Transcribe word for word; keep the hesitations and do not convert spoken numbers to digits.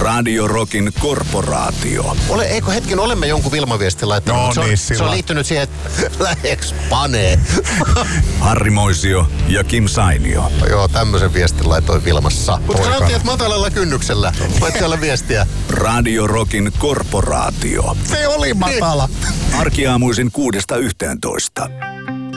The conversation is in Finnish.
Radio Rockin korporaatio. Ole, eikö hetken, olemme jonkun Vilma-viestin laittanut, No se, on, niin, se on silloin. liittynyt siihen, että läheks panee. Harri Moisio ja Kim Sainio. Joo, tämmöisen viestin laitoin Vilmassa. Mutta Poikana. sanottiin, että matalalla kynnyksellä. Voit siellä viestiä. Radio Rockin korporaatio. Se oli matala. Arkiaamuisin kuudesta yhteentoista.